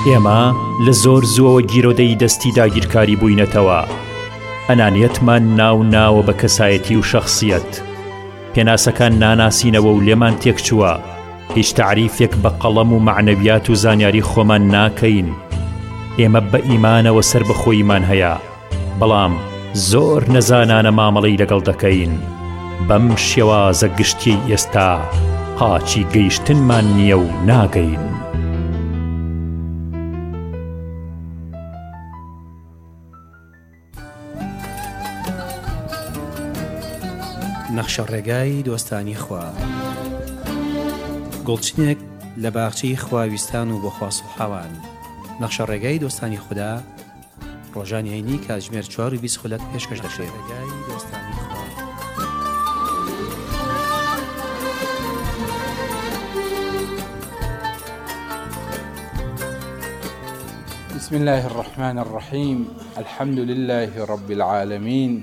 ئێمە لە زۆر زووەوە گیرۆدەی دەستی داگیرکاری بووینەتەوە. ئەنانیەتمان ناوە بە کەسایەتی و شەخسیەت. پێناسەکان ناناسینەوە و لێمان تێکچووە. هیچ تعریفێک بە قەڵەم و معنەویات و زانیاری خۆمان ناکەین. ئێمە بە ئیمانەوە سەر بەخۆیمان هەیە، بەڵام زۆر نەزانانە مامەڵەی لەگەڵ دەکەین. بەم شێوازە گشتی ئێستا قاچی گەیشتنمان نییە و ناگەین. نەخشە ڕێگای دۆستانی خوا، گوڵچینێک لە باخچەی خواویستان و بۆ خواس و حاوان. نەخشە ڕێگای دۆستانی خوددا ڕۆژانی هەینی کاتژمێر 4:20 خولەک پێشکەش دەکرێت. بسم الله الرحمن الرحيم. الحمد لله رب العالمين،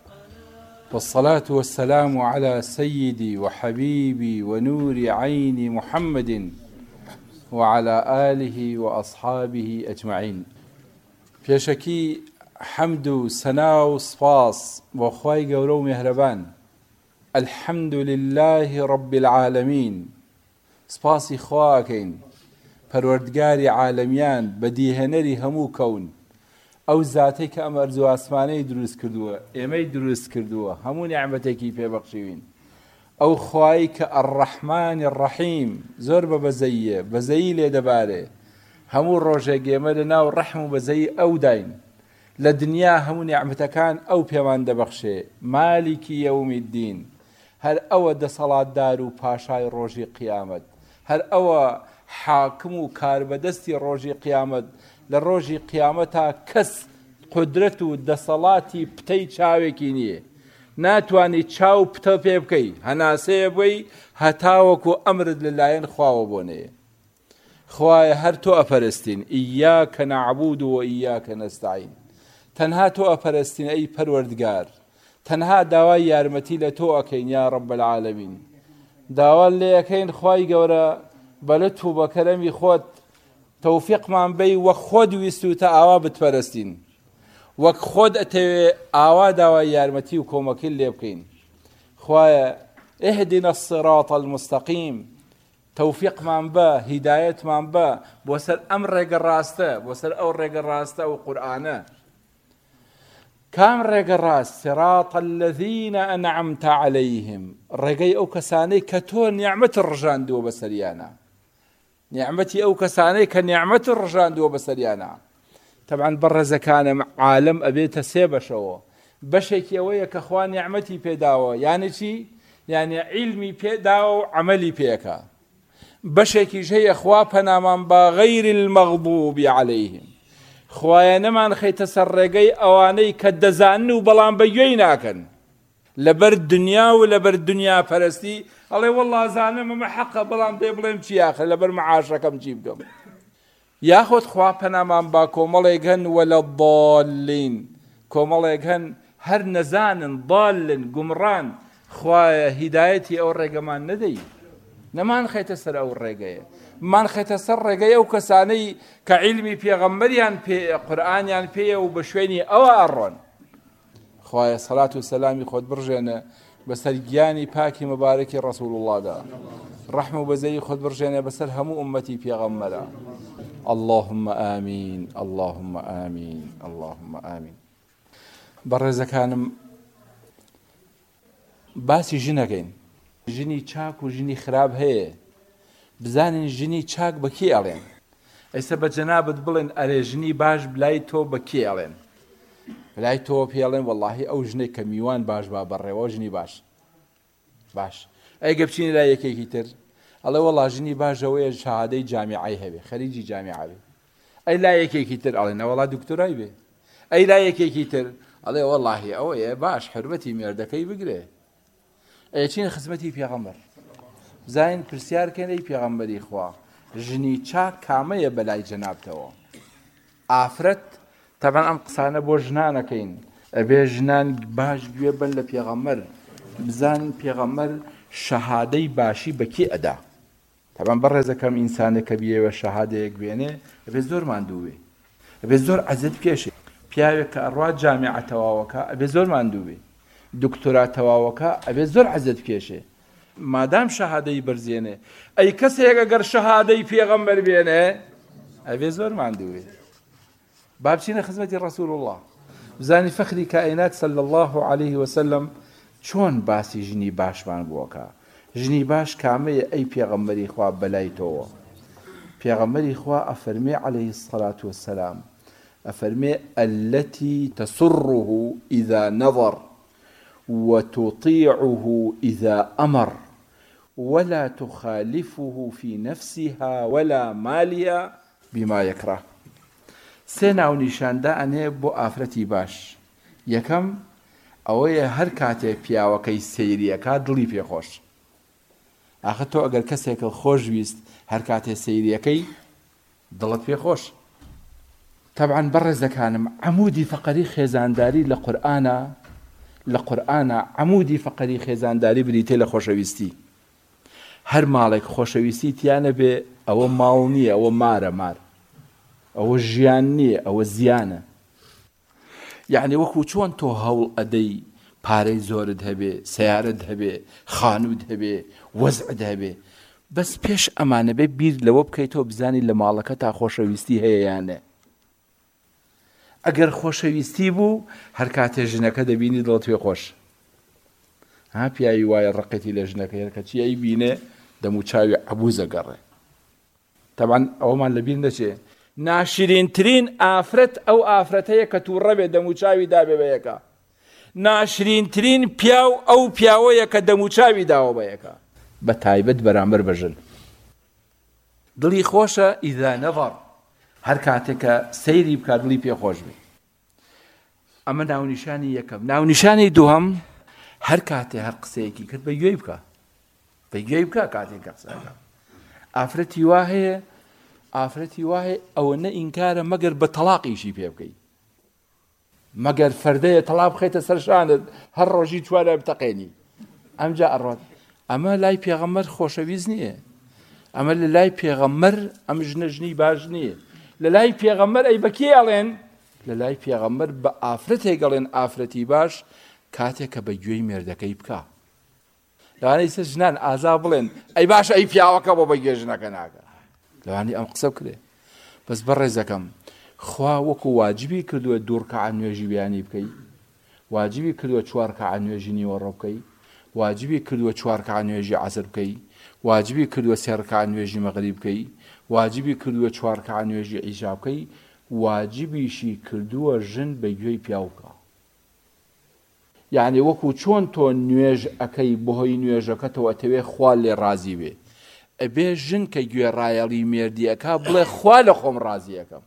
والصلاة والسلام على سيدي وحبيبي ونور عين محمد وعلى آله وأصحابه أجمعين. پێشەکی حەمد و سەنا و سپاس بۆ خوای گەورە و مێهرەبان. الحمد لله رب العالمين. سپاسی خواکەین، پەروەردگاری عالەمیان، بەدیهێنەری هەموو کەون، ئەو زاتەی کە ئەم ئەرز و ئاسمانەی دروست کردووە، ئێمەی دروست کردووە، هەموو نیعمەتێکی پێبەخشیوین. ئەو خوایی کە ئەڕەحمان ڕەحیم، زۆر بە بەزەییە، بەزەیی لێ دەبارێ. هەموو ڕۆژێک ئێمە لە ناو ڕەحم و بەزەیی ئەو داین. لە دنیا هەموو نیعمەتەکان ئەو پێمان دەبەخشێ. مالیکی یەومی الدین، هەر ئەوە دەسەڵاتدار و پاشای ڕۆژی قیامەت، هەر ئەوە حاکم و کاربەدەستی ڕۆژی قیامەت. لە ڕۆژی قیامەتا کەس قودرەت و دەسەڵاتی پتەی چاوێکی نییە. ناتوانی چاو پتە پێ بکەی، هەناسەیە بۆی هەتاوەکو ئەمرت لەلایەن خواوە بۆنەیە. خوایە هەر تۆ ئەپەرستین. ئیاکە نەعبود و ئیاکە نەستەعین. تەنها تۆ ئەپەرستین ئەی پەروەردگار، تەنها داوای یارمەتی لە تۆ ئەکەین یا ڕەب العالەمین. داوا لێ ئەکەین خوای گەورە بەلەت و بەکەرەمی خۆت تەوفیقمان بەی وەک خۆت ویست و تا ئاوا بتپەرستین، وەک خۆت ئەتەوێ ئاوا داوای یارمەتی و کۆمەکی لێ بکەین. خوایە ئهدنا الصراط المستقیم، تەوفیقمان بە، هیدایەتمان بە بۆ سەر ئەم ڕێگە ڕاستە، بۆ سەر ئەو ڕێگە ڕاستە و قورئانە. کام ڕێگە ڕاست؟ صراط الذین ئەنعمت عەلەیهم، ڕێگەی ئەو کەسانەی کە تۆ نیعمەتت ڕژاندووە بەسەریانە. نیعمەتی ئەو کەسانەی کە نیعمەتت ڕژاندووە بەسەریانە. تەبعاً بەڕێزەکانم عالەم ئەبێتە سێ بەشەوە. بەشێکی ئەوەیە کە خوا نیعمەتی پێداوە، یعنی چی؟ یعنی عیلمی پێداوە و عەمەلی پێکە. بەشێکیش هەیە خوا پەنامان با غەیر المەغضوب عەلەیهم، خوایە نەمان خەیتە سەر ڕێگەی ئەوانەی کە دەزانن و بەڵام بەگوێی ناکەن. لەبەر دنیا و لەبەر دنیا پەرستی ئەڵێ وەڵڵا زانم ئەمە حەقە، بەڵام دێ بڵێم چی ئاخر لەبەر مەعاشەکەم چی بکەم. یاخۆت خوا پەنامان با کۆمەڵێک هەن وەلە ضالین، کۆمەڵێک هەن هەر نەزانن، ضالن، گومڕان. خوایە هیدایەتی ئەو ڕێگەمان نەدەی، نەمان خەیتە سەر ئەو ڕێگەیە، مان خەیتە سەر ڕێگەی ئەو کەسانەی کە عیلمی پێغەمبەریان پێ، قورئانیان پێیە و بە شوێنی ئەوە ئەڕۆن. خوایە سەلات و سەلامی خۆت بڕژێنە بەسەر گیانی پاکی مبارەکی ڕەسوول اللهدا، ڕەحم و بەزەی خۆت بڕژێنە بەسەر هەموو ئومەتی پێغەمبەرە. اللهم آمین، اللهم آمین، اللهم آمین. بەڕێزەکانم، باسی ژنەکەین. ژنی چاک و ژنی خراپ هەیە. بزانین ژنی چاک بە کێ ئەڵێن؟ ئێستا بە جەنابەت بڵێن ئەرێ ژنی باش بلای تۆ بە کێ ئەڵێن؟ بلای تۆ پێڵێن وەڵڵاهی ئەو ژنەی کە میوان باش با بەڕێوە ژنی باش. باش. ئەگە بچینی لای یەکێکی تر ئەڵێ وەڵڵا ژنی باش ئەوەیە شەهادەی جامیعەی هەبێ، خەریجی جامیعە بێ. ئەی لای یەکێکی تر ئەڵێن وەڵڵا دکتۆرای بێ. ئەی لای یەکێکی تر ئەڵێ وەڵڵاهی ئەوەیە باش حرمەتی مێردەکەی بگرێ. ئەچین خزمەتی پێغەمبەر، زاین پرسیارکەنەی پێغەمبەری خوا، ژنی چاک کامەیە بەلای جەنابتەوە؟ ئافرەت تەبەن ئەم قسانە بۆ ژنانەکەین، ئەبێ ژنان باش گوێ بن لە پێغەمبەر، بزانین پێغەمبەر شەهادەی باشی بە کێ ئەدا. طبعا بەڕێزەکەم ئینسانێک کە بیەوە شەهادەیەک بێنێ ئەبێ زۆر ماندوو بێ، ئەبێ زۆر عەزت بکێشێ. پیاوێک کە ئەڕوا جامعە تەواوەکە ئەبێ زۆر ماندوو بێ، دکتۆرا تەواوەکە ئەبێ زۆر عەزت بکێشێ. مادام شەهادەی بەرزێنێ، ئەی کەسێک ئەگەر شەهادەی پێغەمبەر بێنێ ئەبێ زۆر ماندوو بێ. با بچینە خزمەتی ڕەسوول الله، بزانی فەخری کائینات صلی الله عليه وسلم چۆن باسی ژنی باشمان بووەکە. ژنی باش کامەیە ئەی پێغەمبەری خوا بەلای تۆوە. پێغەمبەری خوا ئەفەرمێ عليه الصلاة والسلام، ئەفەرمێ التي تسره إذا نظر وتطيعه إذا أمر ولا تخالفه في نفسها ولا مالها بما يكره. سێ ناونیشاندا ئەنێ بۆ ئافرەتی باش. یەکەم ئەوەیە هەر کاتێک پیاوەکەی سەیریەکە دڵی پێخۆش. ئاخە تۆ ئەگەر کەسێک خۆشویست هەر کاتێ سەیریەکەی دڵت پێخۆش. طبعا بەڕێزەکانم عەمودی فەقەری خێزانداری لە قورئانە عەمودی فەقەری خێزانداری بریتێ لە خۆشەویستی. هەر ماڵێک خۆشەویستی تیانە بێ ئەوە ماڵ نییە، ئەوە مارە مار، ئەوە ژیان نییە، ئەوە زیانە. یعنی وەکو چۆن تۆ هەوڵ ئەدەی پارەی زۆرت هەبێ، سەیارەت هەبێ، خانوود هەبێ، وەزعت هەبێ، بەس پێش ئەمانە بێ بیر لەوە بکەیتەوە بزانی لە ماڵەکە تا خۆشەویستی هەیە یانە. ئەگەر خۆشەویستی بوو هەر کاتێ ژنەکە دەبینی دڵت پێ خۆش. پیاوی وایە ڕقەتی لە ژنەکە هێرکە چیایی بینێ دەموچاوی عەبووزە گەڕێ. طبعا ئەوەمان لەبیر نەچێ ناشرینترین ئافرەت ئەو ئافرەتەیە کە تووڕە بێ دەموچاوی دابێ بە یەکە. ناشرینترین پیاو ئەو پیاوەیە کە دەموچاوی داوە بە یەکە، بە تایبەت بەرامبەر بە ژن. دڵی خۆشە ئیذا نەظەر، هەر کاتێکە سەیری بکە دڵی پێ خۆش بێ. ئەمە ناونیشانی یەکەم. ناونیشانی دووەم، هەر کاتێ هەر قسەیەکی کرد بە گوێی بکە، بە گوێی بکە کاتێکە قسەکە. ئافرەتی وا هەیە ئەوە نە ئینکارە مەگەر بە تەلاقیشی پێ بکەی، مەگەر فەردەیە تەلاق بخەیتە سەر شانت هەر ڕۆژی چوارە بتەقێنی، ئەمجا ئەڕۆت. ئەمە لای پێغەمبەر خۆشەویست نییە، ئەمە لە لای پێغەمبەر ئەم ژنی باش نییە. لە لای پێغەمبەر ئەی بە کێ ئەڵێن؟ لە لای پێغەمبەر بە ئافرەتێک ئەڵێن ئافرەتی باش کاتێک کە بە گوێی مێردەکەی بکە. لەوانەیە سەر ژنان ئازا بڵێن ئەی باشە ئەی پیاوەکە بۆ بە گوێ ژنەکە ناکە. لەوانی ئەم قسە بکرێ. بەس بەڕێزەکەم خوا وەکو واجبی کردووە 2 ڕکعات نوێژی بیانی بکەی، واجبی کردووە 4 ڕکعات نوێژی نیوەڕۆ بکەی، واجبی کردووە 4 ڕکعات نوێژی عەسر بکەی، واجبی کردووە 3 ڕکعات نوێژی مەغریب بکەی، واجبی کردووە 4 ڕکعات نوێژی عیشا بکەی، واجبیشی کردووە ژن بە گوێی پیاو بکە. یعنی وەکو چۆن تۆ نوێژ ئەەکەی بەهۆی نوێژەکەتەوە ئەتەوێ خوا لێ ڕازی بێ، ئەبێ ژن کە گوێڕایەڵی مێردیەکە بڵێ خوا لە خۆم ڕازیەکەم.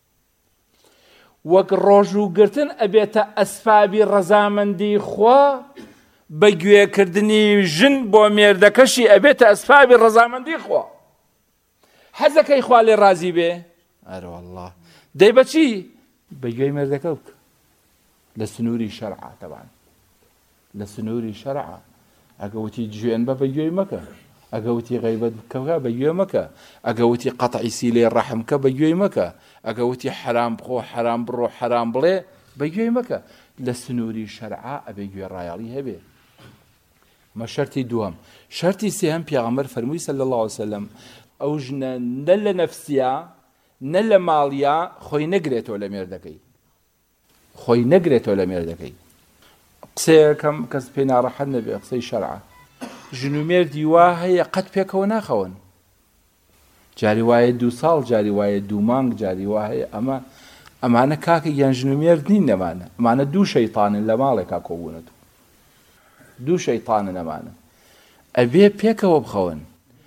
وەک ڕۆژوگرتن ئەبێتە ئەسبابی ڕەزامەندی خوا، بە گوێکردنی ژن بۆ مێردەکەشی ئەبێتە ئەسبابی ڕەزامەندی خوا. حەزەکەی خوا لێ ڕازی بێ، ئەرە وەڵڵا دەی بەچی؟ بە گوێی مێردەکە بکە. لە سنووری شەرعە تەبان، لە سنووری شەرعە. ئەگەوتی گوێن بە گوێی مەکە، ئەگەوتی غیبەت بکە بە گوێ مەکە، ئەگەوتی قەتعی سیلەی ڕەحمکە بە گوێی مەکە، ئەگەوتی حرام بخۆ حرام بڕۆ حرام بڵێ بە گوێی مەکە. لە سنووری شەرعە ئەبێ گوێڕایەڵی هەبێ. مە شەرتی دووەم. شەرتی سێهەم پێغەمبەر فەرمووی صلی الله علیه وسلم ئەو ژنە نە لە نەفسیە نە لە ماڵیە خۆی نەگرێتەوە لە مێردەکەی، خۆی نەگرێتەوە لە مێردەکەی. قسەیەکەم کەس پێی ناڕەحەت نەبێ، قسەی شەرعە. ژن و مێردی وا هەیە قەت پێکەوە ناخەون، جاری وایە 2 ساڵ، جاری وایە 2 مانگ، جاری وا هەیە. ئەمانە کاکە یان ژن و مێرد نین، نەمانە ئەمانە 2 شەیطانن لە ماڵێکا کۆبوونەوە، 2 شەیطانن ئەمانە. ئەبێ پێکەوە بخەون.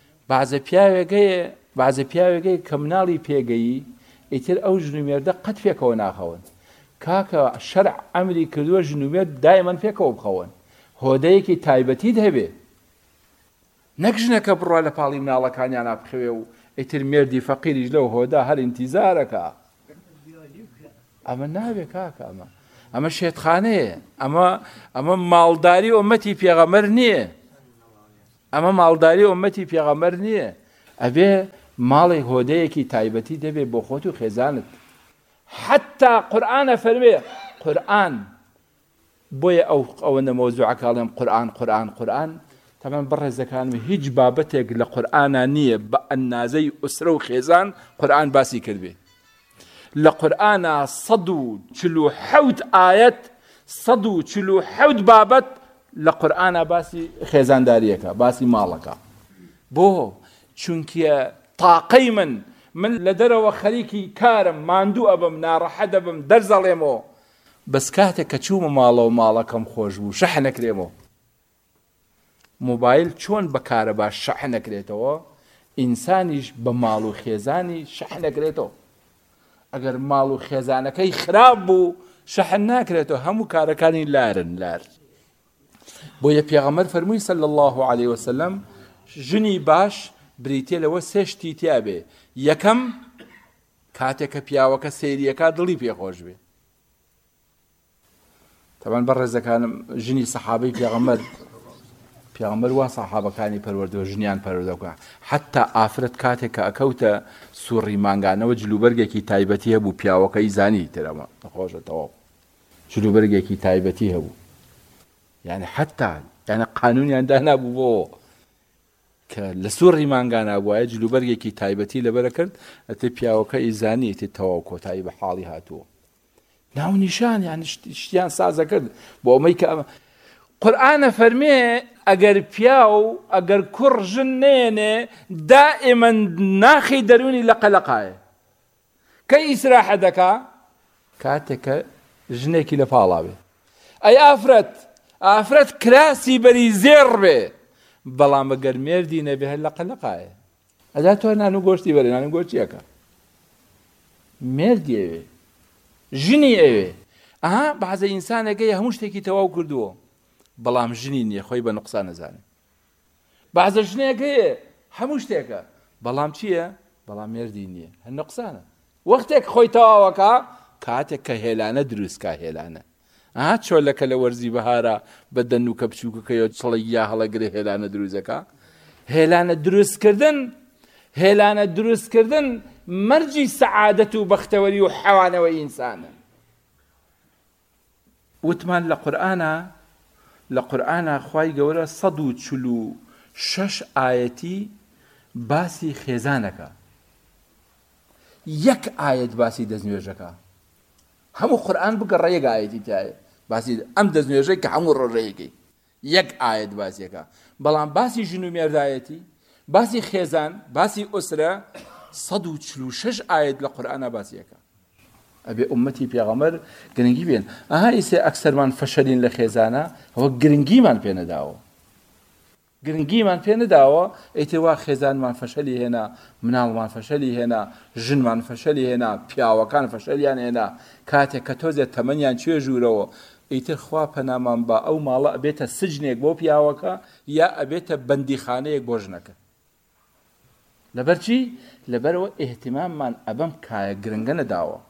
بەعزە پیاوێگەی کە مناڵی پێگەیی ئیتر ئەو ژن و مێردە قەت پێکەوە ناخەون. کاکە شەرع ئەمری کردووە ژن و مێرد دایمەن پێکەوە بخەون، هۆدەیەکی تایبەتیت هەبێ. نەک ژنەکە بڕوا لە پاڵی مناڵەکانیان بخەوێ و ئیتر مێردی فەقیریش لەو هۆدا هەر ئینتیزارەکە. ئەمە نابێ کاکە، ئەمە شێتخانەیە، ئەمە ماڵداری ئومەتی پێغەمبەر نییە، ئەمە ماڵداری ئومەتی پێغەمبەر نییە. ئەبێ ماڵێک هۆدەیەکی تایبەتی دەبێ بۆ خۆت و خێزانت. حتا قورئانە فەرمێ قورئان بۆیە ئەوەندە مەوزوعەکەڵێم قورئان تەمان بەڕێزەکانم هیچ بابەتێک لە قورئانە نییە بە ئەندازەی ئوسرە و خێزان قورئان باسی کردبێ. لە قورئانە 147 ئاەت 147 بابەت لە قورئانە باسی خێزانداریەکە، باسی ماڵەکە. بۆ چونکە تاقەی من لە دەرەوە خەریکی کارم، ماندوو ئەبم، ناڕەحەت دەبم، دەرزەڵێمەوە، بەس کاتێک کە چوومە ماڵەوە ماڵەکەم خۆش بوو شەح نەکرێمەوە. موبایل چۆن بەکارە باش شەح نەکرێتەوە، ئینسانیش بە ماڵ و خێزانی شەح نەکرێتەوە. ئەگەر ماڵ و خێزانەکەی خراپ بوو شەح ناکرێتەوە، هەموو کارەکانی لار. بۆیە پێغەمبەر فەرمووی صلی الله علیه وسلم ژنی باش بریتێ لەوە سێ شتی تیا بێ. یەکەم کاتێککە پیاوەکە سەیریەکە دڵی پێخۆش بێ. تەمان بەڕێزەکانم ژنی سەحابەی پێغەمبەر وا سەحابەکانی پەروەردەوە ژنیان پەروەردەکە. حتا ئافرەت کاتێک کە ئەکەوتە سوڕی مانگانەوە جلوبەرگێکی تایبەتی هەبوو، پیاوەکەی زانی ترەمە نەخۆشەتەوە، جلوبەرگێکی تایبەتی هەبوو. یعنی حتا قانونیان دانابوو بۆ کە لە سوڕی مانگانە بووایە جلوبەرگێکی تایبەتی لەبەرە کرد، ئەتە پیاوەکە ئیزانی ئەتە تەواو کۆتایی بە حاڵی هاتووە. ناو نیشان یعنی شتیان سازە کرد بۆ ئەمەی کە قورئانە فەرمێ ئەگەر پیاو ئەگەر کوڕ ژن نێنێ دائما ناخی دەرونی لە قەلەقایە. کە ئیسراحە دەکا کاتێکە ژنێکی لە پاڵا بێ. ئەی ئافرەت کراسی بەری زێڕ بێ، بەڵام ئەگەر مێردی نەبێ هەر لە قەلەقایە. ئەدا تۆ نان و گۆشتی بەرێ، نان و گۆشتیەکە مێردی ئەوێ، ژنی ئەوێ. بەعزە ئینسانەکەی هەموو شتێکی تەواو کردووە، بەڵام ژنی نییە، خۆی بە نوقسان نەزانێت. بەعزە ژنێکەیە هەموو شتێکە، بەڵام چییە؟ بەڵام مێردی نییە، هەر نوقسانە. وەختێک خۆی تەواوەکە کاتێک کە هێلانە دروستکە هێلانە. چۆلەکە لە وەرزی بەهارە بە دەنوکە بچووکەکەیەوە چڵی یا هەڵەگرێ هێلانە دروستەکە. هێلانە دروستکردن مەرجی سەعادەت و بەختەوەری و حەوانەوەی ئینسانە. وتمان لە قورئانە خوای گەورە 146 ئاەتی باسی خێزانەکە، یەک ئاەت باسی دەستنوێژەکە. هەموو قورئان بگەڕە یەک ئاەتی تایە باسی ئەم دەستنوێژەی کە هەموو ڕۆژەیەکی یەک ئاەت باسیەکە. بەڵام باسی ژن و مێردایەتی، باسی خێزان، باسی ئوسرە 146 ئاەت لە قورئانە باسیەکە. ئەبێ ئومەتی پێغەمبەر گرنگی بێن. ئیسێ ئەکسەرمان فەشەلین لە خێزانە، ئەوە گرنگیمان پێ نەداوە. ئەیتێ وا خێزانمان فەشەلی هێنا، مناڵمان فەشەلی هێنا، ژنمان فەشەلی هێنا، پیاوەکان فەشەلیان هێنا. کاتێک کە تۆزێت تەمەنیان کوێ ژوورەوە، ئیتر خوا پەنامان بە ئەو ماڵە ئەبێتە سجنێک بۆ پیاوەکە یا ئەبێتە بەندیخانەیەک بۆ ژنەکە. لەبەرچی؟ لەبەرەوە ئێهتیماممان ئەبەم کایە گرنگە نەداوە.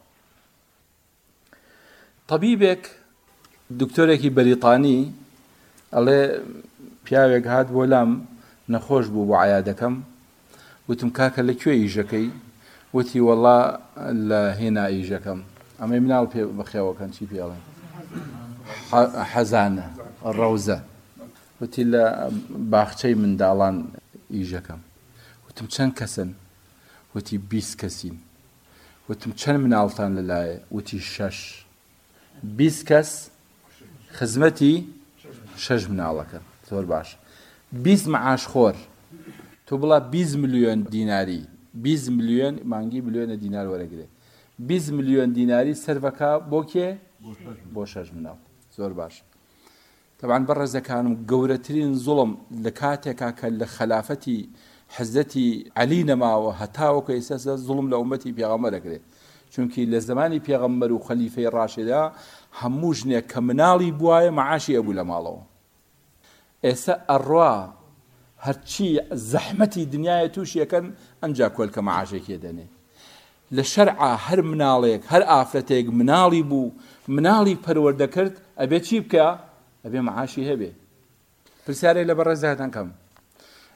طبیبێک دکتۆرێکی بەریتانی ئەڵێ پیاوێک هات بۆ لام نەخۆش بوو بۆ عەیادەکەم. وتم کاکە لەکوێ ئیژەکەی؟ وتی وەڵا لە هێنا ئیژەکەم. ئەمەی مناڵ پێ بەخێوەکەن چی پێڵێن؟ حەزانە ڕەوزە. وتی لە باخچەی منداڵان ئیژەکەم. وتم چەند کەسن؟ وتی 20 کەسین. وتم چەند مناڵتان لەلایە؟ وتی 6. 20 کەس خزمەتی 6 مناڵەکە. زۆر باش. 20 معاشخۆر تۆ بڵا 20 ملیۆن دیناری، 20 ملیۆن مانگی ملیۆنە دینار وەرەگرێ، 20 ملیۆن دیناری سەرڤەکە بۆ کێ؟ بۆ 6 مناڵ. زۆر باش. طبعاً بەڕێزەکانم گەورەترین زوڵم لە کاتێکا کە لە خەلافەتی حەزەتی عەلی نەماوە هەتاوەکە ئێستا زوڵم لە ئومەتی پێغەمبەر دەکرێت. چونکی لە زمانی پێغەمبەر و خەلیفەی ڕاشیدا هەموو ژنێک کە مناڵی بوایە مەعاشی ئەبوو لە ماڵەوە. ئێستا ئەڕوا هەرچی زەحمەتی دنیایە تووشیەکەن ئەنجا کۆلکە مەعاشێکی دەنێ. لە شەرعا هەر مناڵێک هەر ئافرەتێک مناڵی بوو، مناڵی پەروەردە کرد، ئەبێ چی بکە؟ ئەبێ مەعاشی هەبێ. پرسیارێک لە بەڕێزاتان کەم.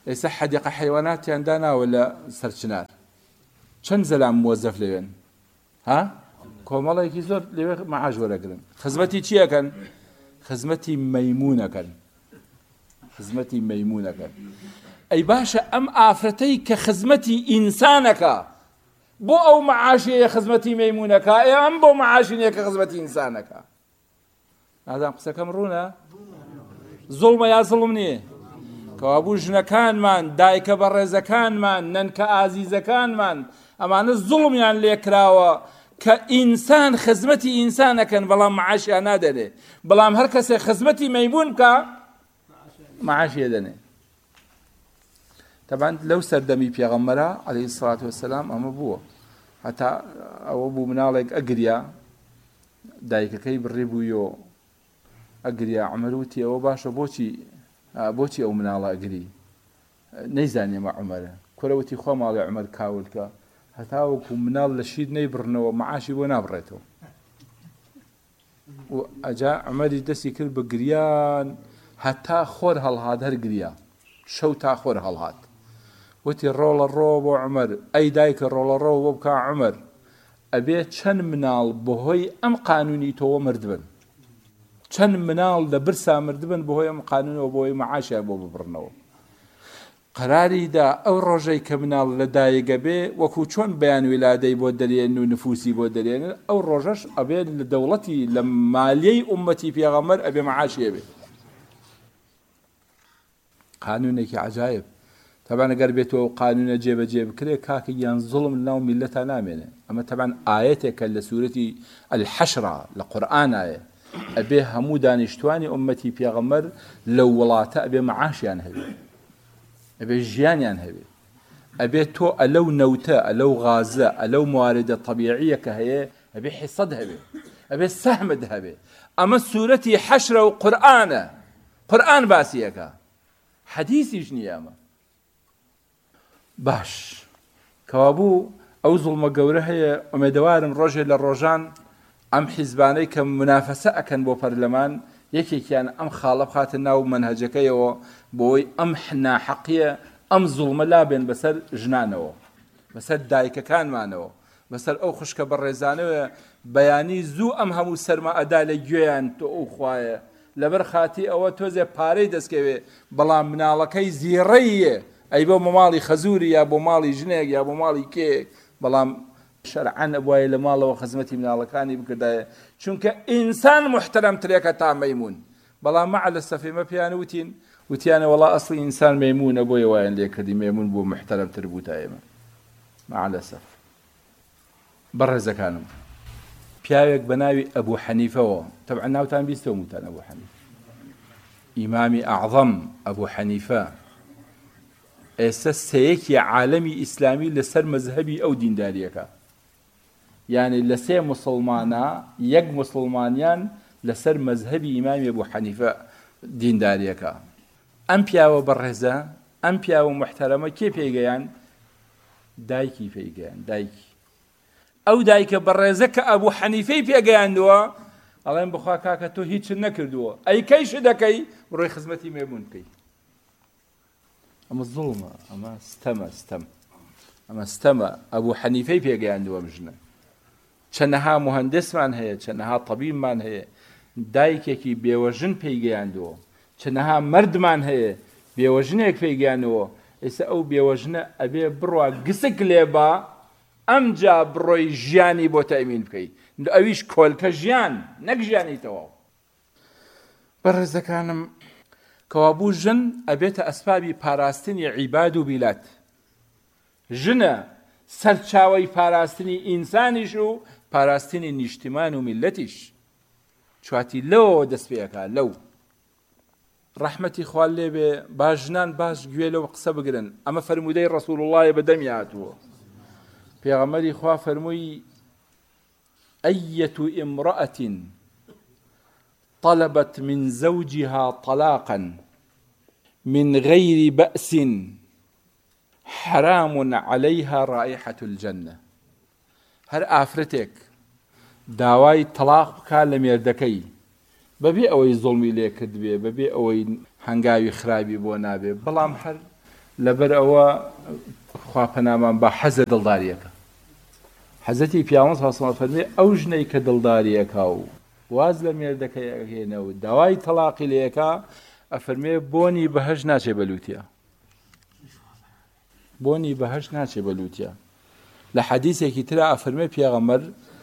ئێستا حەدیقە حەیواناتیان داناوە لە سەرچنار چەند زەلام مۆزەف لەوێن ها کۆمەڵێکی زۆر لەوێ مەعاش وەرەگرن خزمەتی چیەکەن خزمەتی مەیمونەکەن خزمەتی مەیمونەکەن ئەی باشە ئەم ئافرەتەی کە خزمەتی ئینسانەکە بۆ ئەو مەعاشەیە خزمەتی مەیمونەکە ئەم بۆ مەعاشینەیە کە خزمەتی ئینسانەکە نازانم قسەکەم ڕوونە زوڵمە یا زوڵم نییە کەوابوو ژنەکانمان دایکە بەڕێزەکانمان نەنکە ئازیزەکانمان ئەمانە زوڵمیان لێکراوە کە ئینسان خزمەتی ئینسانەکەن بەڵام مەعاشیان نادەنێ بەڵام هەر کەسێک خزمەتی مەیمون بکە مەعاشیە دەنێ طبعا لەو سەردەمی پێغەمبەرە عەلەیهی سڵات وەسەلام ئەمە بووە هەتا ئەوە بوو مناڵێک ئەگریا دایکەکەی بڕێ بوویۆ ئەگریا عومەر وتی ئەوە باشە بۆچی ئەو مناڵە ئەگری نەیزانێ مە عومەرە کورەوتی خۆ ماڵی عومەر کاولکە هەتا وەکو مناڵ لە شید نەیبڕنەوە مەعاشی بۆ نابڕێتەوە و ئەجا عومەری دەستی کرد بە گریان هەتا خۆر هەڵهات هەر گریا شەو تا خۆر هەڵهات وتی ڕۆڵە ڕۆ بۆ عومەر ئەی دایکە ڕۆڵە ڕۆ بۆ بکە عومەر ئەبێ چەند مناڵ بەهۆی ئەم قانونی تۆوە مردبن چەند مناڵ لە برسا مردبن بەهۆی ئەم قانونەوە بۆی مەعاشیان بۆ ببڕنەوە قەراریدا ئەو ڕۆژەی کە مناڵ لە دایکە بێ وەکو چۆن بەیان ویلادەی بۆ دەرێن و نفوسی بۆ دەرێنن ئەو ڕۆژەش ئەبێ لە دەوڵەتی لە مالیەی ئومەتی پێغەمبەر ئەبێ مەعاشیە بێ قانونێکی عجایب طبعا ئەگەر بێتەوە قانونە جێبەجێ بکرێ کاکە یان زوڵم لەناو میلەتە نامێنێ ئەمە طبعا ئایەتێکە لە سوورەتی الحەشرە لە قورئانایە ئەبێ هەموو دانیشتوانی ئومەتی پێغەمبەر لەو وڵاتە ئەبێ مەعاشیان هەبێ ئەبێ ژیانیان هەبێ ئەبێ تۆ ئەلەو نەوتە ئەلەو غازە ئەلەو مواردە طەبیعیە کە هەیە ئەبێ حیسەد هەبێ ئەبێ سەهمت هەبێ ئەمە سوورەتی حەشرە و قورئانە قورئان باسیەکە حەدیثیش نییە ئەمە باش کەوابوو ئەو زوڵمە گەورە هەیە ئومێدەوارم ڕۆژێ لە ڕۆژان ئەم حیزبانەی کە منافەسە ئەکەن بۆ پەرلەمان یەکێکیان ئەم خاڵە بخاتە ناو منهەجەکەیەوە بۆی ئەم ناحەقیە ئەم زوڵمە لابێن بەسەر ژنانەوە بەسەر دایکەکانمانەوە بەسەر ئەو خوشکە بەڕێزانەوە بەیانی زوو ئەم هەموو سەرمە ئەدا لە گوێیان تۆ ئەو خوایە لەبەر خاتی ئەوە تۆزێ پارەی دەستکەوێ بەڵام مناڵەکەی زیڕەیە ئەی بۆ ماڵی خەزوری یا بۆ ماڵی ژنێک یا بۆ ماڵی کێک بەڵام شەرعەن ئەبوایە لە ماڵەوە خزمەتی مناڵەکانی بکردایە چونکە ئینسان محتەرەم ترێکە تا مەیمون بەڵام مع لە سەفێمە پێیان وتیانە وەڵا ئەسڵی ئینسان مەیمونە بۆیە وایان لێ کردی مەیمون بۆ محتەرەم تر بوو تا ئێمە مع لە سەف بەڕێزەکانم پیاوێک بە ناوی ئەبوو حەنیفەوە تەبعا ناوتان بیستەوە موتان ئەبوو حەنیفە ئیمامی ئەعظەم ئەبوو حەنیفە ئێستا سەیەکی عالەمی ئیسلامی لەسەر مەذهەبی ئەو دینداریەکە یعنی لە سێ موسڵمانە یەک موسڵمانیان لەسەر مەذهەبی ئیمامی ئەبوو حەنیفە دینداریەکە ئەم پیاوە بەڕێزە ئەم پیاوە محتەرەمە کێ پێیگەیان دایکی پێیگەیان دایکی ئەو دایکە بەڕێزە کە ئەبوو حەنیفەی پێگەیاندووە ئەڵێن بخوا کاکە تۆ هیچ نەکردووە ئەی کەیش دەکەی بڕۆی خزمەتی مێمون بکەی ئەمە زوڵمە ئەمە ستەمە ئەبوو حەنیفەی پێگەیاندووە بژنە چەندەها مهندسمان هەیە چەندەها طەبیبمان هەیە دایکێکی بێوەژن پێیگەیاندووە چەندەها مەردمان هەیە بێوەژنێک پێیگەیاندووە ئێستا ئەو بێوەژنە ئەبێ بڕوا گسک لێبا ئەمجا بڕۆی ژیانی بۆ تەمین بکەیت ئەویش کۆلکە ژیان نەک ژیانی تەواو بەڕێزەکانم کەوابوو ژن ئەبێتە ئەسبابی پاراستنی عیباد و بیلات ژنە سەرچاوەی پاراستنی ئینسانیش و پاراستنی نیشتمان و میلەتیش چواتی لەوە دەست پێەکە لەو ڕەحمەتی خوا لێبێ باش ژنان باش گوێ لەو قسە بگرن ئەمە فەرموودەی ڕەسوڵ اللهە بەدەمی هاتووە پێغەمبەری خوا فەرمووی أية امرأة طلبت من زوجها طلاقا من غير بأس حرام عليها رائحة الجنة هر ئافرەتێک داوای تەلاق بکات لە مێردەکەی بەبێ ئەوەی زوڵمی لێ کرد بێ بەبێ ئەوەی هەنگاوی خراپی بۆ نابێ بەڵام هەر لەبەر ئەوە خواپەنامان بە حەزە دڵداریەکە. حەزەتی پیاوەڕ سەڵڵاهو عەلەیهی وسەلەم فەرمێ ئەو ژنەی کە دڵداریەکە و واز لە مێردەکەی ئەگەێنەوە داوای تەلاقی لێەکە ئەفەرمێ بۆنی بەهەشت ناچێ بەلووتیە. بۆنی بەهەشت ناچێ بەلووتیە. لە حەدیثێکی ترا ئەفەرمێ پێغەمبەر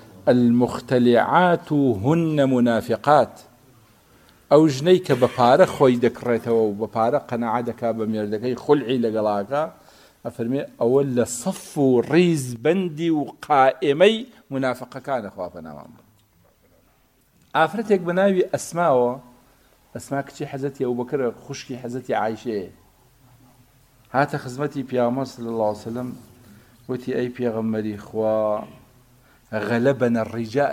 المختلعات هن منافقات. ئەو ژنەی کە بە پارە خۆی دەکڕێتەوە و بە پارە قەناعەت دەکا بە مێردەکەی خولعی لەگەڵاکە ئەفەرمێ ئەوە لە سەف و ڕیز بەندی و قائمەی منافقەکانە خواپەنامان بە. ئافرەتێک بە ناوی ئەسماوە، ئەسما کچی حەزەتی ئەبوبەکر خوشکی حەزەتی عایشەیە، هاتە خزمەتی پیامبەر صلی الله علیه وسلم وتی ئەی پێغەمبەری خوا غەلەبەنە الڕیجال،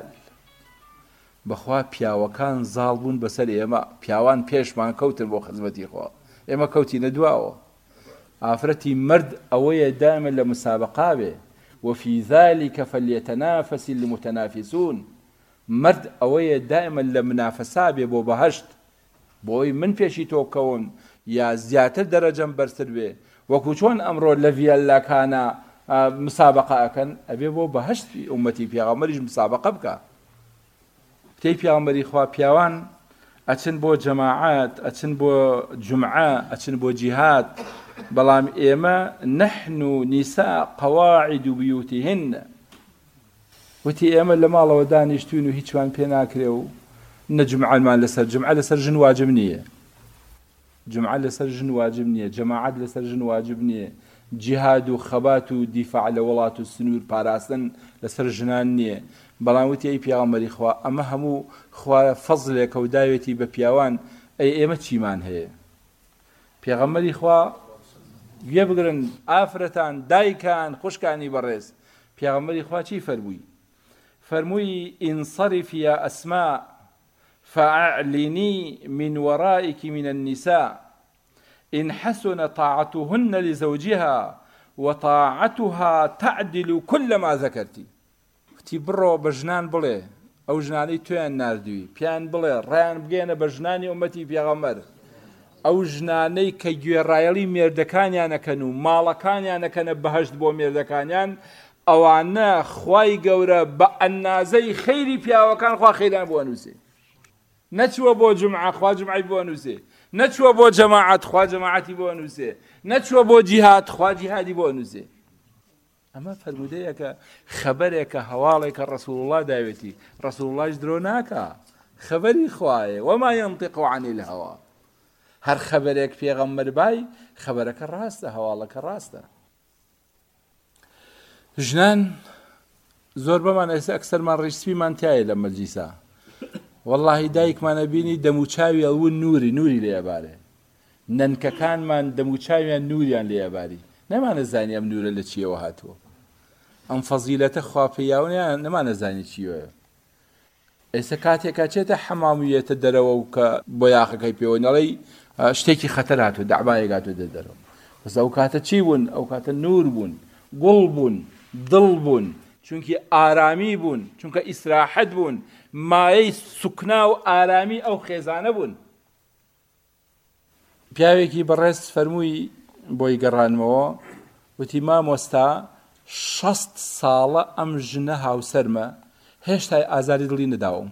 بەخوا پیاوەکان زاڵ بوون بەسەر ئێمە، پیاوان پێشمان کەوتن بۆ خزمەتی خوا، ئێمە کەوتینە دواوە. ئافرەتی مرد ئەوەیە دائما لە مسابقا بێ، وفي ذلك فليتنافس المتنافسون. مرد ئەوەیە دائما لە منافەسا بێ بۆ بەهەشت، بۆی من پێشی تۆ بکەون یا زیاتر دەرەجەم بەرزتر بێ، وەکو چۆن ئەمڕۆ لە ڤیەلاکانە مسابقە ئەکەن، ئەبێ بۆ بەهەشتی ئومەتی پێغەمبەریش مسابقە بکە. کتەی پێغەمبەری خوا پیاوان ئەچن بۆ جەماعات، ئەچن بۆ جومعە، ئەچن بۆ جیهاد، بەڵام ئێمە نەحن نیساء قەواعد بیوتهن، وتی ئێمە لە ماڵەوە دانیشتوین و هیچوان پێ ناکرێ و نەجمعەمان لەسەر جمعە لەسەر ژن واجب نییە، جمعە لەسەر ژن واجب نییە، جەماعەت لەسەر ژن واجب نییە، جیهاد و خەبات و دیفاع لە وڵات و سنوور پاراستن لەسەر ژنان نییە. بەڵام وتی ئەی پێغەمبەری خوا ئەمە هەموو خوا فەزلێکە و داوێتی بە پیاوان، ئەی ئێمە چیمان هەیە؟ پێغەمبەری خوا گوێ بگرن ئافرەتان، دایکان، خوشکانی بەڕێز، پێغەمبەری خوا چی فەرمووی؟ فەرمووی انصرف يا أسماء فأعلني من ورائك من النساء إن حسن طاعتهن لزوجها وطاعتها تعدل كل ما ذكرتي. وتی بڕۆ بە ژنان بڵێ ئەو ژنانەی تۆیان ناردووی، پیان بڵێ ڕایان بگەێنە بە ژنانی ئومەتی پێغەمبەر، ئەو ژنانەی کە گوێڕایەڵی مێردەکانیان ئەکەن و ماڵەکانیان ئەکەنە بەهەشت بۆ مێردەکانیان، ئەوانە خوای گەورە بە ئەنازەی خەیری پیاوەکان خوا خەیران بۆ ئەنووسێ. نەچووە بۆ جومعە خوا جومعەی بۆ ئەنووسێ، نەچووە بۆ جەماعەت خوا جەماعەتی بۆ ئەنووسێ، نەچووە بۆ جیهاد خوا جیهادی بۆ ئەنووسێ. ئەمە فەرمودەیەکە، خەبەرێکە، هەواڵێکە ڕەسوڵ الله داوێتی، ڕەسوڵ اللهش درۆ ناکا، خەبەری خوایە، وما ينطق عن الهوى. هەر خەبەرێک پێغەمبەر بای خەبەرەکە ڕاستە، هەواڵەکە ڕاستە. ژنان زۆر بەمان ئێستا ئەکسەرمان ڕیشسپیمان تایە لە مەجلیسا، وەڵڵاهی دایکمانە بینی دەموچاوی ئەوون نووری لێبارێ، نەنکەکانمان دەموچاویان نووریان لێباری، نەمانەزانی ئەم نورە لە چیەوە هاتووە، ئەم فەزیلەتە خواپەیاونیان نەمانەزانی چیوەیە. ئێستا کاتێکا چێتە حەمامویەتە دەرەوە و کە بۆ یاخەکەی پێوە نەڵێی شتێکی خەتەر هاتووە، دەعبایەک هاتووە دەرەوە، بەس ئەو کاتە چی بوون؟ ئەو کاتە نور بوون، گوڵ بوون، دڵ بوون، چونکی ئارامی بوون، چونکە ئیسراحەت بوون، مایەی سوکنا و ئارامی ئەو خێزانە بوون. پیاوێکی بەڕێز فەرمووی بۆی گەڕانمەوە، وتی مامۆستا 60 ساڵە ئەم ژنە هاوسەرمە، هێشتا ئازاری دڵی نەداوم.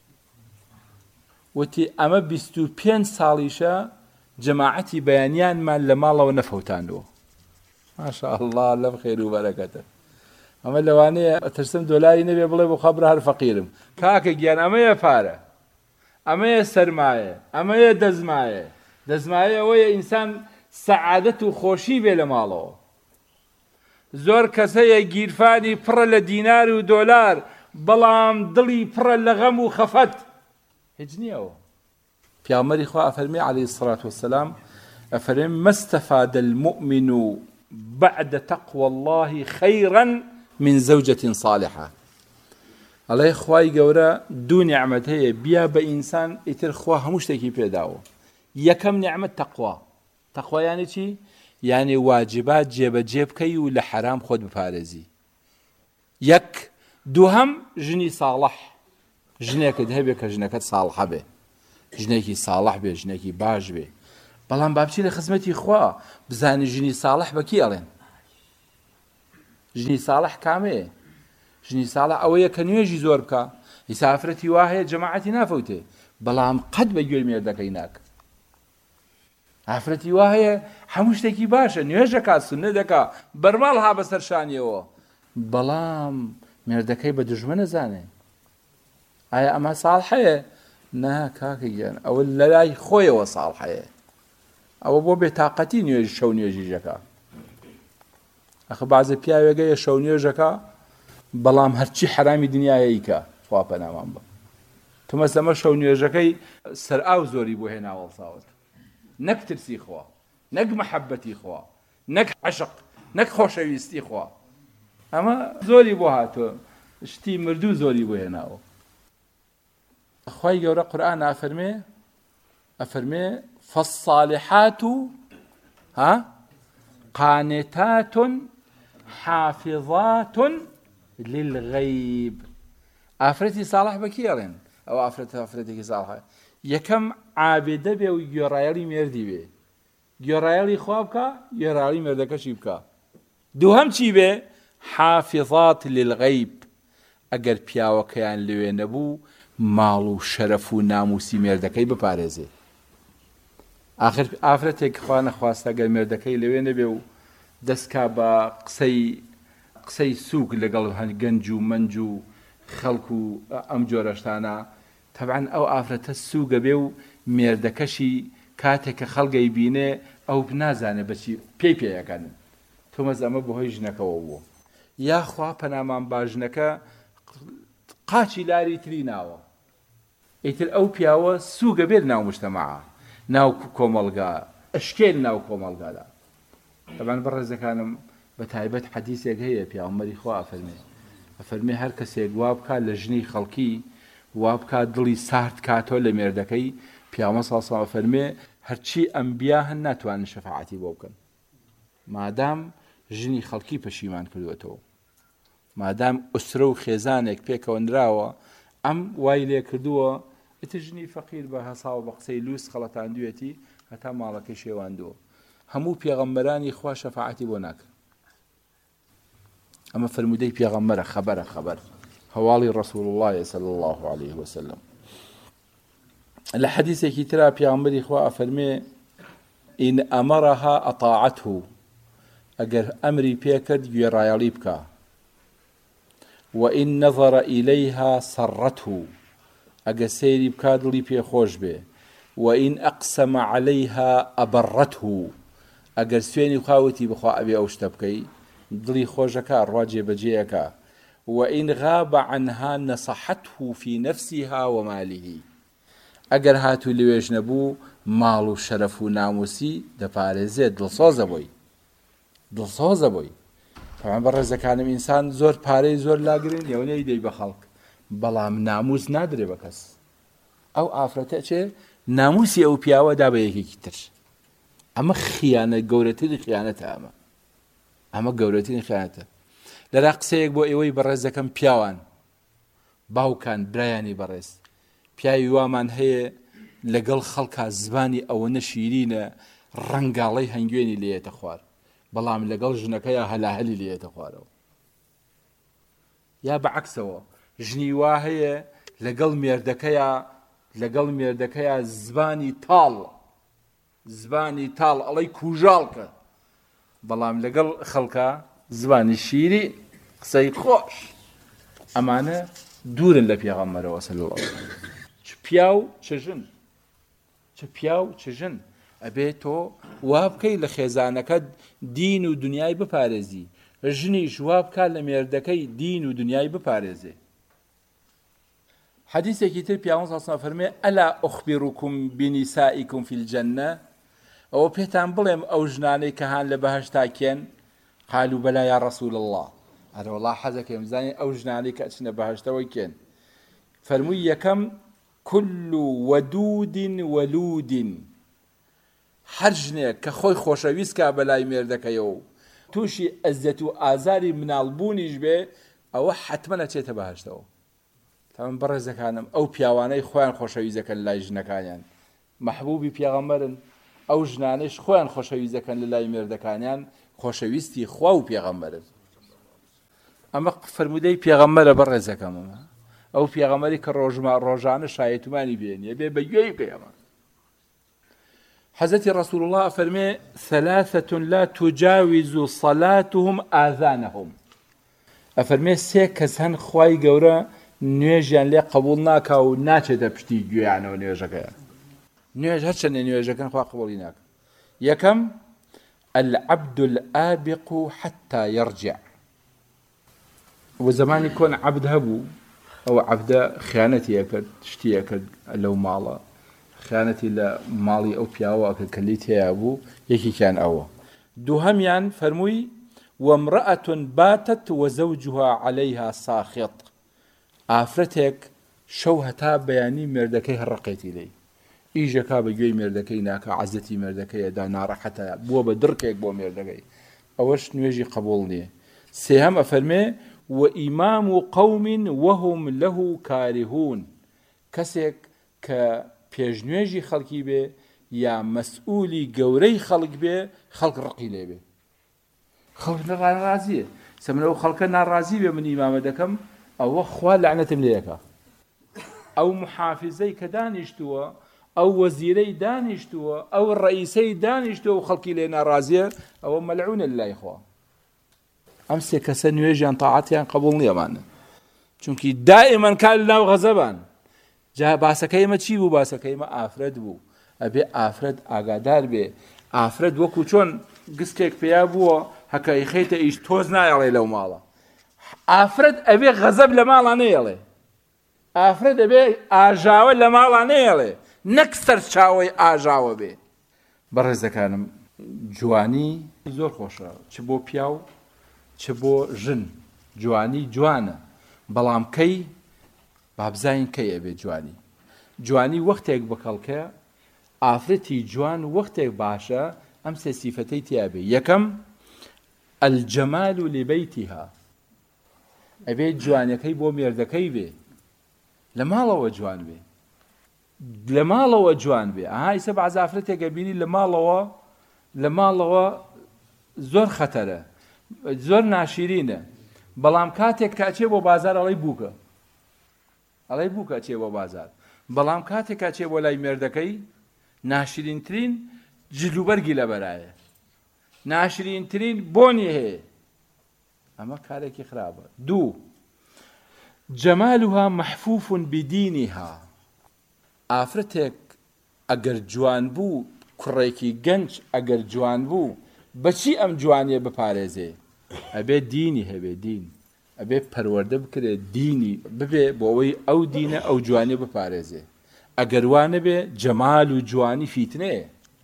وتی ئەمە 25 ساڵیشە جەماعەتی بەیانیانمان لە ماڵەوە نەفەوتاندەوە. ماشاء الله لەم خێر و بەرەکەتە. ئەمە لەوانەیە ئەترسم دۆلاری نەبێ بڵێ بۆ خەبرە هەر فەقیرم. کاکە گیان ئەمەیە پارە، ئەمەیە سەرمایە، ئەمەیە دەزمایە. دەزمایە ئەوەیە ئینسان سەعادەت و خۆشی بێ لە ماڵەوە. زۆر کەسەیە گیرفانی پڕە لە دینار و دۆلار، بەڵام دڵی پڕە لە غەم و خەفەت. هیچ نییەوە. پیامبەری خوا ئەفەرمێ عەلەیهی السەڵاتو وەسسەلام، ئەفەرمێ ما استفاد المؤمن بعد تقوى الله خيرا من زوجة صالحة. ئەڵێ خوای گەورە دوو نیعمەت هەیە، بیا بە ئینسان ئیتر خوا هەموو شتێکی پێداوە. یەکەم نیعمەت تەقوا. تەقوا یانی چی؟ یانی واجبات جێبەجێ بکەی و لە حەرام خۆت بپارێزی. یەک. دووهەم ژنی ساڵح، ژنێکت هەبێ کە ژنەکەت ساڵحە بێ، ژنێکی ساڵح بێ، ژنێکی باش بێ. بەڵام با بچی لە خزمەتی خوا بزانی ژنی ساڵح بە کی ئەڵێن. ژنی ساڵح کامەیە؟ ژنی ساڵح ئەوەیە کە نوێژی زۆر بکە، ئیسافرەتی وا هەیە جەماعەتی نافەوتێ، بەڵام قەت بە گوێ مێردەکەی ناکە. ئافرەتی وا هەیە هەموو شتێکی باشە، نوێژ دەکات، سوننە دەکات، بەرماڵ ها بەسەر شانیەوە، بەڵام مێردەکەی بە دوژمە نەزانێ. ئایا ئەمە ساڵحەیە؟ نا کاکە گیان، ئەوە لە لای خۆیەوە ساڵحەیە، ئەوە بۆ بێتاقەتی نوێژ شەو نوێژیژەکە. ئەخە بەعزە پیاوێگەیە شەو نوێژەکە، بەڵام هەرچی حرامی دنیایەیکە، خوا پەنامان بە. تو مەسەمە شەو نوێژەکەی سەرئاو زۆری بۆ هێناوە ساوت، نەک ترسی خوا، نەک مەحەبەتی خوا، نەک عەشق، نەک خۆشەویستی خوا، ئەمە زۆری بۆ هاتووە، شتی مردوو زۆری بۆ هێناوە. خوای گەورە قورئان ئەفەرمێ فالصالحات قانتات حافظات للغيب. ئافرەتی ساڵح بە کی ئەڵێن؟ ئەو ئافرەتێکی ساڵحە یەکەم عابدە بێ و گوێڕایەڵی مێردی بێ، گوێڕایەڵی خوا بکە، گوێڕایەڵی مێردەکەشی بکە. دووهەم چی بێ؟ حافظات للغیب، ئەگەر پیاوەکەیان لەوێ نەبوو ماڵ و شەرەف و ناموسی مێردەکەی بپارێزێ. ئاخر ئافرەتێک خوا نەخواستە ئەگەر مێردەکەی لەوێ نەبێ و دەستکا بە قسەی سووک لەگەڵ گەنج و مەنج و خەڵک و ئەم جۆرەشتانە، تەبعەن ئەو ئافرەتە سووگە بێ و مێردەکەشی کاتێک کە خەڵگەی بینێ ئەو نازانێ بەچی پێی پێیەکەن. تۆمەز ئەمە بەهۆی ژنەکەەوە بووە. یاخوا پەنامان با ژنەکە قاچی لاری تری ناوە، ئیتر ئەو پیاوە سووگە بێت ناو مجتەماعە، ناو کۆمەڵگا، ئەشکێل ناو کۆمەڵگادا. تەبعەن بەڕێزەکانم بە تایبەت حەدیثێک هەیە پیامبەری خوا ئەفەرمێ هەر کەسێک وا بکات لە ژنی خەڵکی، وا بکات دڵی سارد کاتەوە لە مێردەکەی، پیامبەر صلی الله علیه و سلم ئەفەرمێ هەرچی ئەنبیا هەن ناتوانن شەفاعەتی بۆ بکەن، مادام ژنی خەڵکی پەشیمان کردوێتەوە، مادام ئوسرە و خێزانێک پێکەوە نراوە ئەم وای لێ کردووە، ئیتر ژنی فەقیر بە هەساو بە قسەی لووس خەڵەتاندوێتی هەتا ماڵەکەی شێواندووە. هەموو پێغەمبەرانی خوا شەفاعەتی بۆ ناکرد. ئەمە فرمودەی پێغەمبەرە، خەبەر هەواڵی ڕەسوول الله صلی الله عليه وسلم. لە حەدیثێکی ترا پێغەمبەری خوا ئەفەرمێ ئین ئەمەرەها ئەطاعەته، ئەگەر ئەمری پێکرد گوێڕایەڵی بکە، وئین نەظەر ئیلەیها سەڕەته، ئەگەر سەیری بکا دڵی پێخۆش بێ، وئین ئەقسەمە عەلەیها ئەبەڕەته، ئەگەر سوێنی خواوەتی بخوا ئەبێ ئەو شتە بکەی دڵی خۆشەکە ڕوا جێبەجێیەکە، وئین غاب عنها نەصەحەته فی نەفسیها ومالیه، ئەگەر هاتوو لەوێژ نەبوو ماڵ و شەرەف و ناموسی دەپارێزێت، دڵسۆزە بۆی. تەمام بەڕێزەکانم ئینسان زۆر پارەی زۆر لاگرن یەونەی دەی بە خەڵک، بەڵام ناموس نادرێ بە کەس. ئەو ئافرەتە چێ ناموسی ئەو پیاوە دا بە یەکێکی تر. ئەمە خیانەت، گەورەترین خیانەتە، ئەمە گەورەترین خیانەتە. لەلا قسەیەک بۆ ئێوەی بەڕێزەکەم پیاوان، باوکان، برایانی بەڕێز، پیاوی وامان هەیە لەگەڵ خەڵکا زبانی ئەوەنە شیرینە ڕەنگاڵەی هەنگوێنی لێتە خوار، بەڵام لەگەڵ ژنەکەیە هەلاهەلی لێتە خوارەوە. یا بەعەکسەوە ژنی وا هەیە لەگەڵ مێردەکەیە زبانی تاڵ ئەڵەی کوژاڵکە، بەڵام لەگەڵ خەڵکە زبانی شیری قسەی خۆش. ئەمانە دوورن لە پێغەمبەرەوە صلی الله علیه وسلم. چ پیاو چ ژن ئەبێ تۆ وا بکەی لە خێزانەکەت دین و دنیای بپارێزی، ژنیش وا بکە لە مێردەکەی دین و دنیای بپارێزێ. حەدیثێکی تر پیامبەر صلی الله علیه و سلم فەرمێ ئەلا ئوخبیڕکم بنیسائیکم فی الجەنە، ئەوە پێتان بڵێم ئەو ژنانەی کە هان لە بەهەشتا کێن؟ قالوا بەلا یا ڕەسوول الله، ئەرێ وەڵڵا حەزەکەم بزانین ئەو ژنانەی کە ئەچنە بەهەشتەوەی کێن؟ فەرمووی یەکەم كل ودود ولود، هەر ژنێک کە خۆی خۆشەویستکە بەلای مێردەکەیەوە تووشی ئەزیەت و ئازاری مناڵبوونیش بێ، ئەوە حەتمە ئەچێتە بەهەشتەوە. تەمام بەڕێزەکانم ئەو پیاوانەی خۆیان خۆشەویست دەکەن لای ژنەکانیان، مەحبوبی پێغەمبەرن، ئەو ژنانەش خۆیان خۆشەویست دەکەن لە لای مێردەکانیان خۆشەویستی خوا و پێغەمبەرن. ئەمە فرموودەی پێغەمبەرە بەڕێزەکەمەوە، ئەو پێغەمبەری کە ڕۆژانە شایەتمانی بێنیە بێ بە گوێی پێمە. حەزەتی ڕەسوول الله فەرمێ ثەلاثەة لا تجاوز صلاتهم آذانهم. ئەفەرمێ سێ کەس هەن خوای گەورە نوێژیان لێ قبول ناکا و ناچێتە پشتی گوێیانەوە نوێژەکەیان. نوێژ هەر چەندێ نوێژەکەن خوا قبوڵی ناکە. یەکەم العبد الآبق حتى يرجع. وزمانی کۆن عەبد هەبوو، ئەو عەبدە خیانەتی ئەکرد، شتی ئەکرد لەو ماڵە، خیانەتی لە ماڵی ئەو پیاوە ئەکرد کە لیت هەیە بوو، یەکێکیان ئەوە. دووهەمیان فەرمووی وامرأة باتت وزوجها عليها ساخط. ئافرەتێک شەو هەتا بەیانی مێردەکەی هەڕەقێتی لێی، ئیژەکا بە گوێی مێردەکەی ناکە، عەزەتی مێردەکەیەدا، ناڕەحەتە، بووە بە درکێک بۆ مێردەکەی، ئەوەش نوێژی قبوڵ نییە. سێهەم ئەفەرمێ وإمام قوم وهم له كارهون. کەسێک کە پێشنوێژی خەڵکی بێ یا مەسئولی گەورەی خەڵک بێ، خەڵک ڕقی لێ بێ، خەڵک ناڕازیە. سەمنەوە خەڵکە ناڕازی بێ من ئیمامە دەکەم، ئەوە خوا لعنەتم لێیەکە. ئەو محافزەی کە دانیشتووە، ئەو وەزیرەی دانیشتووە، ئەو ڕئیسەی دانیشتووە و خەڵکی لێ ناڕازیە، ئەوە مەلعونە لای خوا. ئەم سێ کەسە نوێژیان تاعاتیان قبوڵ نییەمانە، چونکی دائیمەن کار لەناو غەزەبان. جا باسەکەی ئێمە چی بوو؟ باسەکەی ئێمە ئافرەت بوو. ئەبێ ئافرەت ئاگادار بێ. ئافرەت وەکو چۆن گستێک پێیا بووە هەکای خەیتە ئیش تۆز نایەڵێ لەو ماڵە. ئافرەت ئەبێ غەزەب لە ماڵا نەیەڵێ. ئافرەت ئەبێ ئاژاوە لە ماڵا نەیەڵێ، نەک سەرچاوەی ئاژاوە بێ. بەڕێزەکانم، جوانی زۆر خۆشە، چ بۆ پیاو چ بۆ ژن. جوانی جوانە، بەڵام کەی بابزین کەی ئەبێ جوانی. جوانی وەختێک بەکەڵکە، ئافرەتی جوان وەختێک باشە، ئەم سێ سیفەتەی تیا بێ. یەکەم الجەمال لبەیتیها. ئەبێ جوانەکەی بۆ مێردەکەی بێ، لە ماڵەوە جوان بێ، لە ماڵەوە جوان بێ. ئیسە بەعەز ئافرەتێکە بینی لە ماڵەوە زۆر خەتەرە، زۆر ناشیرینە، بەڵام کاتێک کاچێ بۆ بازار ئەڵێی بووکە، ئەڵێی بووکە چێ بۆ بازار، بەڵام کاتێک کاچێ بۆ لای مێردەکەی ناشرینترین جلوبەرگی لە بەرایە، ناشرینترین بۆنی هەیە. ئەمە کارێکی خراپە. دوو جەمالها محفوف بدینها. ئافرەتێک ئەگەر جوان بوو، کوڕێکی گەنج ئەگەر جوان بوو، بەچی ئەم جوانیە بپارێزێ؟ ئەبێ دینی هەبێ، دین ئەبێ پەروەردە بکرێت، دینی ببێ بۆ ئەوەی ئەو دینە ئەو جوانی بپارێزێ. ئەگەر وانە بێ جەمال و جوانی فیتنەیە.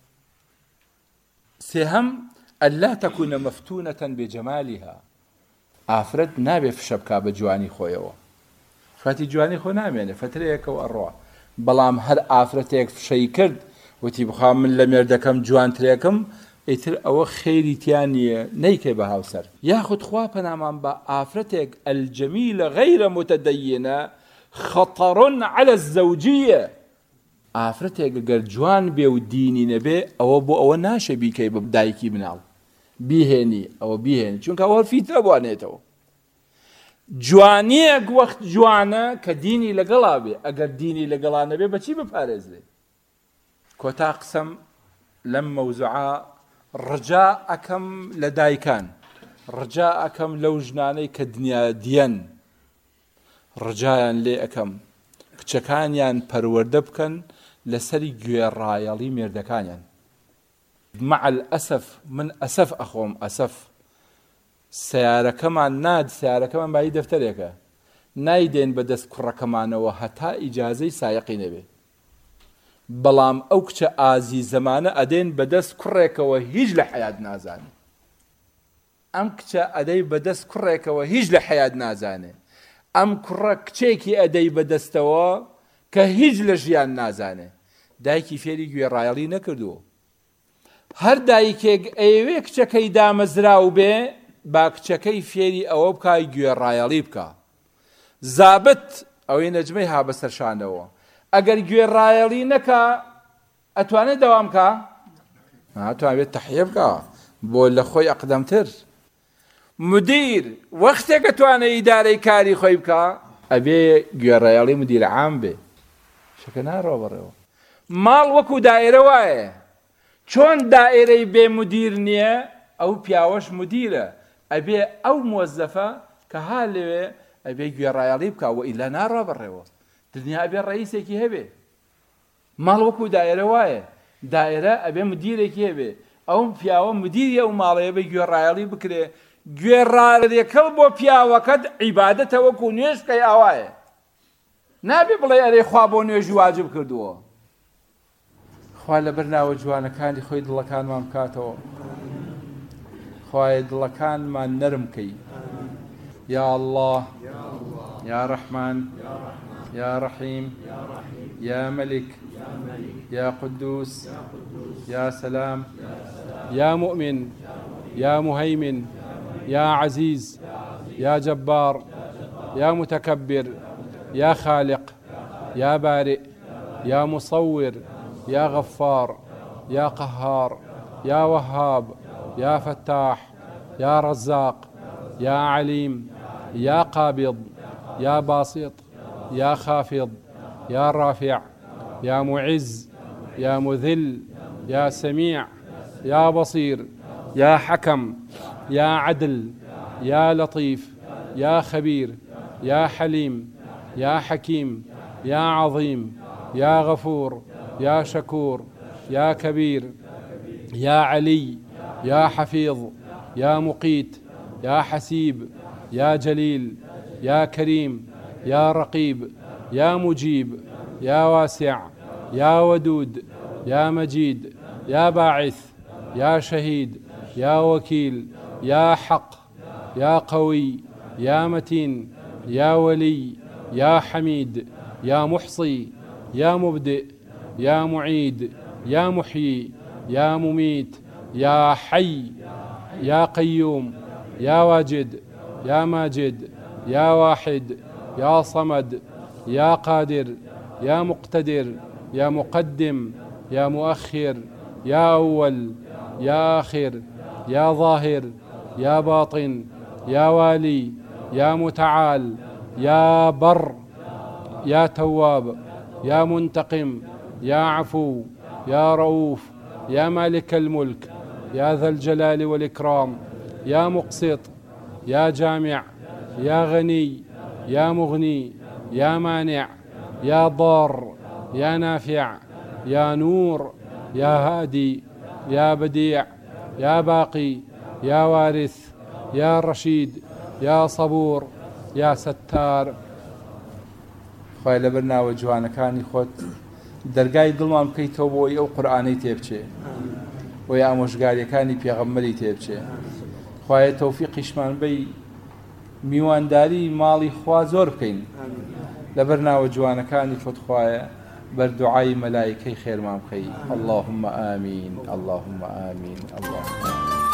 سێهەم ئەلا تەکونە مەفتونەتەن بێجەمالیها. ئافرەت نابێ فشە بکا بە جوانی خۆیەوە، فەتی جوانی خۆ نامێنێ، فترەیەکەوە ئەڕوا. بەڵام هەر ئافرەتێک فشەی کرد وتی بخوام من لە مێردەکەم جوانترێکم، ئیتر ئەوە خێری تیان نییە، نەیکەی بە هاوسەر. یاخود خوا پەنامان بە ئافرەتێک الجەمیلە غەیرە متەدەیینە خەتەڕ عەلە الزەوجیە. ئافرەتێک گەر جوان بێ و دینی نەبێ، ئەوە بۆ ئەوە ناشە بیکەی بە دایکی مناڵ، بیهێنی ئەوە بیهێنی، چونکە ئەوە فیترە بوانێتەوە. جوانیەک وەخت جوانە کە دینی لەگەڵا بێ، ئەگەر دینی لەگەڵا نەبێ بەچی بپارێزرێ؟ کۆتا قسەم لەم مەوزوعە ڕجا ئەکەم لە دایکان، ڕجا ئەکەم لەو ژنانەی کە دنیا دیەن، ڕجایان لێ ئەکەم کچەکانیان پەروەردە بکەن لەسەری گوێڕایەڵی مێردەکانیان. مع الأسف من ئەسەف ئەخۆم، ئەسەف سیارەکەمان سیارەکەمان بای دەفتەرێکە، نایدێن بەدەست کوڕەکەمانەوە هەتا ئیجازەی سایقی نەبێ. بەڵام ئەو کچە ئازی زەمانە ئەدێن بەدەست کوڕێکەوە هیچ لە حەیات نازانێ. ئەم کچە ئەدەی بەدەست کوڕێکەوە هیچ لە حەیات نازانێ. ئەم کوڕە کچێکی ئەدەی بەدەستەوە کە هیچ لە ژیان نازانێ. دایکی فێری گوێڕایەڵی نەکردووە. هەر دایکێک ئەیەوێ کچەکەی دامەزراو بێ، با کچەکەی فێری ئەوە بکای گوێڕایەڵی بکە. زابت ئەوەی نەجمەی ها بەسەر شانەوە، ئەگەر گوێڕایەڵی نەکا ئەتوانێت دەوام کە؟ توانێت تەحیە بکە بۆ لە خۆی ئەقدەمتر. مدیر وەختێکە توانێت ئیدارەی کاری خۆی بکە ئەبێ گوێڕایەڵی مدیر عام بێ، شەکە ناڕۆ بەڕێوە. ماڵ وەکو دائێرە وایە، چۆن دائێرەی بێ مدیر نییە ئەو پیاوەش مدیرە، ئەبێ ئەو مۆزەفە کە ها لەوێ ئەبێ گوێڕایەڵی بکە و ئیلا ناڕۆ بەڕێوە، دنیا ئەبێ ڕئیسێکی هەبێ. ماڵ وەکو دائێرە وایە، دائێرە ئەبێ مدیرێکی هەبێ، ئەو پیاوە مدیریە و ماڵەیە بێ گوێڕایەڵی بکرێ. گوێڕایەڵیەکەڵ بۆ پیاوەکەت عیبادەتە وەکو نوێژ بکەی ئاوایە، نابێ بڵێ ئەرێ خوا بۆ نوێژی واجب کردووە. خوا لەبەر ناوە جوانەکانی خۆی دڵەکانمان بکاتەوە، خوای دڵەکانمان نەرم کەی. یا الله، یا رحمن، یا رحیم، یا ملك، يا قدوس، يا سلام، يا مؤمن، يا مهيمن، يا عزيز، يا جبار، يا متكبر، يا خالق، يا بارئ، يا مصور، يا غفار، يا قهار، يا وهاب، يا فتاح، يا رزاق، يا عليم، يا قابض، يا باسط، يا خافض، يا رافع، يا معز، يا مذل، يا سميع، يا بصير، يا حكم، يا عدل، يا لطيف، يا خبير، يا حليم، يا حكيم، يا عظيم، يا غفور، يا شكور، يا كبير، يا علي، يا حفيظ، يا مقيت، يا حسيب، يا جليل، يا كريم، يا رقيب، يا مجيب، يا واسع، يا ودود، يا مجيد، يا باعث، يا شهيد، يا وكيل، يا حق، يا قوي، يا متين، يا ولي، يا حميد، يا محصي، يا مبدئ، يا معيد، يا محيي، يا مميت، يا حي، يا قيوم، يا واجد، يا ماجد، يا واحد، يا صمد، يا قادر، يا مقتدر، يا مقدم، يا مؤخر، يا أول، يا آخر، يا ظاهر، يا باطن، يا والي، يا متعال، يا بر، يا تواب، يا منتقم، يا عفو، يا رؤوف، يا مالك الملك، يا ذا الجلال والإكرام، يا مقسط، يا جامع، يا غني، يا مغني، يا مانع، يا ضار، يا نافع، يا نور، يا هادي، يا بديع، يا باقي، يا وارث، يا رشيد، يا صبور، يا ستار. خوای لەبەر ناوە جوانەکانی خۆت دەرگای دڵمان بکەیتەوە بۆی ئەو قورئانەی تێبچێ، بۆی ئامۆژگاریەکانی پێغەمبەری تێبچێ. خوای تەوفیقیشمان بەی میوانداری ماڵی خوا زۆر بکەین لەبەر ناوە جوانەکانی خۆت. خوایە بەردوعای مەلایکەی خێرمان بکەی. اللهم آمین، اللهم آمین، اللهم آمین.